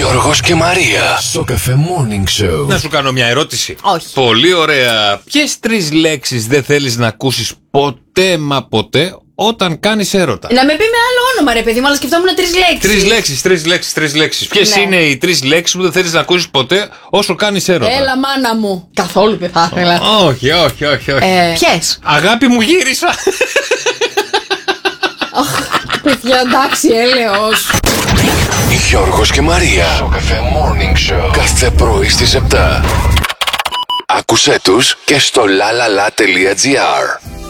Γιώργος και Μαρία. Στο Cafe Morning Show. Να σου κάνω μια ερώτηση. Όχι. Πολύ ωραία. Ποιες 3 λέξεις δεν θέλεις να ακούσεις ποτέ μα ποτέ όταν κάνεις έρωτα? Να με πει με άλλο όνομα, ρε παιδί μου, αλλά σκεφτόμουν 3 λέξεις. 3 λέξεις. Ποιες Ναι. είναι οι 3 λέξεις που δεν θέλεις να ακούσεις ποτέ όσο κάνεις έρωτα? Έλα, μάνα μου. Καθόλου δεν θα ήθελα. Όχι. Ποιες? Αγάπη μου, γύρισα. Παιδιά, εντάξει, έλεος. Γιώργος και Μαρία. Στο Cafe Morning Show. Κάθε πρωί στις 7. Άκουσέ τους και στο lalala.gr.